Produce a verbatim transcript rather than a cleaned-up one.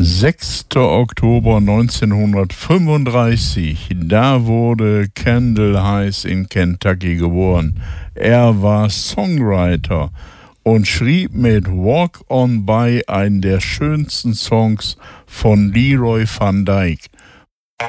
sechster Oktober neunzehnhundertfünfunddreißig, da wurde Kendall Heiss in Kentucky geboren. Er war Songwriter und schrieb mit Walk On By einen der schönsten Songs von Leroy Van Dyke.